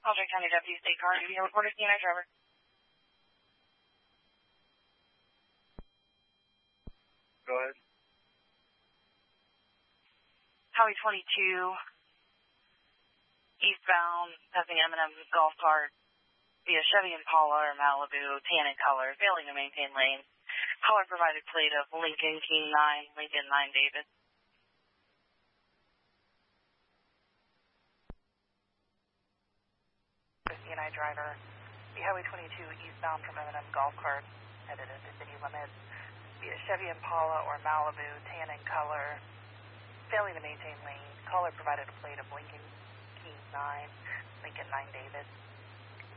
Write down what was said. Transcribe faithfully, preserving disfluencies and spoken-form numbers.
Aldrich County Deputy State Car, do you have a reporter, C N I driver? Go ahead. Highway twenty-two, eastbound, passing M and M golf cart via Chevy Impala or Malibu, tan in color, failing to maintain lane. Caller provided plate of Lincoln King nine, Lincoln nine David. C N I driver, the Highway twenty-two eastbound from M and M golf cart, headed into city limits via Chevy Impala or Malibu, tan in color, failing to maintain lane. Caller provided a plate of Lincoln King nine, Lincoln nine David.